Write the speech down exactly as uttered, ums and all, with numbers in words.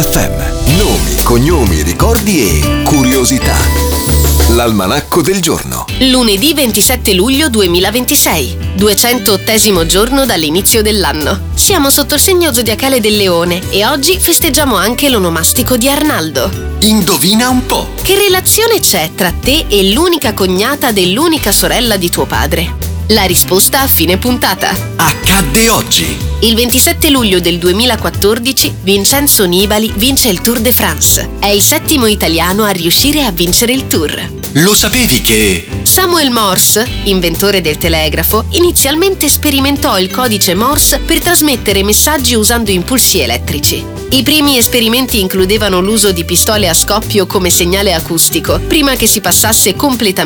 F M. Nomi, cognomi, ricordi e curiosità. L'almanacco del giorno. Lunedì ventisette luglio duemilaventisei, duecentottesimo giorno dall'inizio dell'anno. Siamo sotto il segno zodiacale del Leone e oggi festeggiamo anche l'onomastico di Arnaldo. Indovina un po'. Che relazione c'è tra te e l'unica cognata dell'unica sorella di tuo padre? La risposta a fine puntata. Accadde oggi. Il ventisette luglio del duemilaquattordici Vincenzo Nibali vince il Tour de France. È il settimo italiano a riuscire a vincere il Tour. Lo sapevi che... Samuel Morse, inventore del telegrafo, inizialmente sperimentò il codice Morse per trasmettere messaggi usando impulsi elettrici. I primi esperimenti includevano l'uso di pistole a scoppio come segnale acustico, prima che si passasse completamente